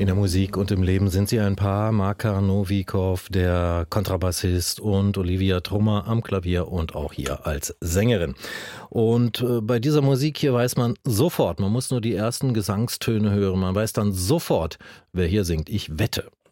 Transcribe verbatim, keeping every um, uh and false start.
In der Musik und im Leben sind sie ein Paar. Makar Novikov, der Kontrabassist, und Olivia Trummer am Klavier und auch hier als Sängerin. Und äh, bei dieser Musik hier weiß man sofort, man muss nur die ersten Gesangstöne hören, man weiß dann sofort, wer hier singt. Ich wette,